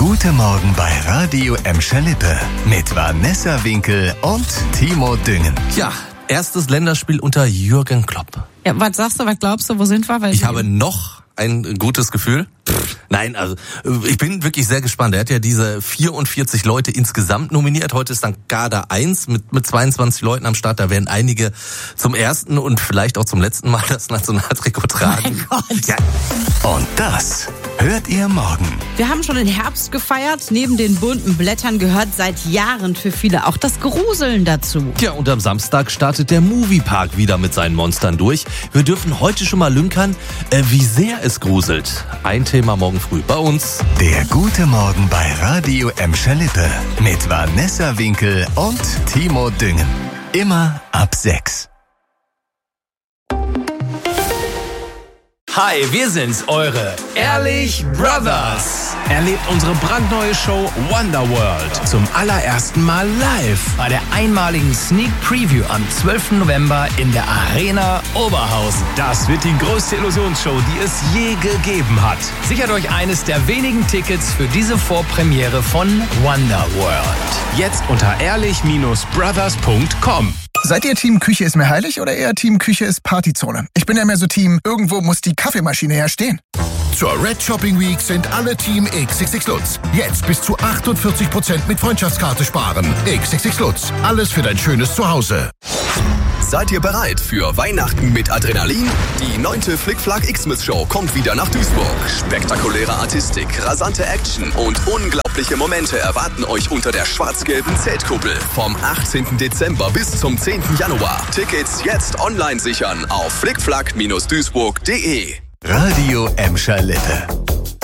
gute Morgen bei Radio Emscher Lippe mit Vanessa Winkel und Timo Düngen. Ja, erstes Länderspiel unter Jürgen Klopp. Ja, was sagst du, was glaubst du, wo sind wir? Ich habe noch ein gutes Gefühl. Nein, also ich bin wirklich sehr gespannt. Er hat ja diese 44 Leute insgesamt nominiert. Heute ist dann Kader 1 mit 22 Leuten am Start. Da werden einige zum ersten und vielleicht auch zum letzten Mal das Nationaltrikot tragen. Mein Gott. Ja. Und das hört ihr morgen. Wir haben schon den Herbst gefeiert. Neben den bunten Blättern gehört seit Jahren für viele auch das Gruseln dazu. Ja, und am Samstag startet der Moviepark wieder mit seinen Monstern durch. Wir dürfen heute schon mal lünkern, wie sehr es gruselt. Ein Thema morgen früh bei uns. Der gute Morgen bei Radio Emscher Lippe mit Vanessa Winkel und Timo Düngen. Immer ab 6. Hi, wir sind's, eure Ehrlich Brothers. Erlebt unsere brandneue Show Wonderworld zum allerersten Mal live bei der einmaligen Sneak Preview am 12. November in der Arena Oberhausen. Das wird die größte Illusionsshow, die es je gegeben hat. Sichert euch eines der wenigen Tickets für diese Vorpremiere von Wonderworld. Jetzt unter ehrlich-brothers.com. Seid ihr Team Küche ist mir heilig oder eher Team Küche ist Partyzone? Ich bin ja mehr so Team, irgendwo muss die Kaffeemaschine ja stehen. Zur Red Shopping Week sind alle Team XXX Lutz. Jetzt bis zu 48% mit Freundschaftskarte sparen. XXX Lutz. Alles für dein schönes Zuhause. Seid ihr bereit für Weihnachten mit Adrenalin? Die 9. Flick-Flack Xmas-Show kommt wieder nach Duisburg. Spektakuläre Artistik, rasante Action und unglaubliche Momente erwarten euch unter der schwarz-gelben Zeltkuppel. Vom 18. Dezember bis zum 10. Januar. Tickets jetzt online sichern auf flickflack-duisburg.de. Radio Emscher Lippe.